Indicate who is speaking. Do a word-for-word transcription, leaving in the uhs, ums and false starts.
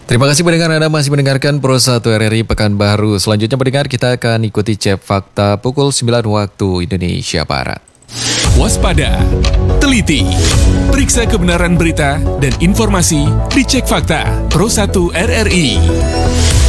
Speaker 1: Terima kasih pendengar, Anda masih mendengarkan Pro satu R R I Pekanbaru. Selanjutnya pendengar, kita akan ikuti cek fakta pukul sembilan waktu Indonesia Barat.
Speaker 2: Waspada, teliti, periksa kebenaran berita dan informasi di Cek Fakta Pro satu R R I.